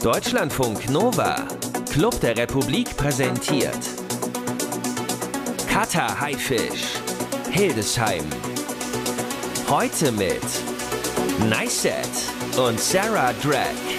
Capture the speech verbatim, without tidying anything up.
Deutschlandfunk Nova, Club der Republik präsentiert Kata Haifisch, Hildesheim. Heute mit Niceset und Sarah Drag.